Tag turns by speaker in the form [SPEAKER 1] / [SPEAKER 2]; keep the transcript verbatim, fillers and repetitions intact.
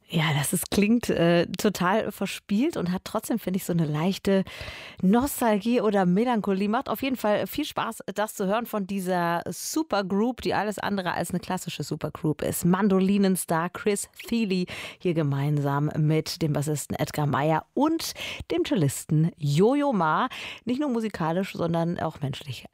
[SPEAKER 1] Ja, das ist klingt, äh, total verspielt und hat trotzdem, finde ich, so eine leichte Nostalgie oder Melancholie. Macht auf jeden Fall viel Spaß, das zu hören von dieser Supergroup, die alles andere als eine klassische Supergroup ist. Mandolinenstar Chris Thile hier gemeinsam mit dem Bassisten Edgar Meyer und dem Cellisten Jojo Ma. Nicht nur musikalisch, sondern auch menschlich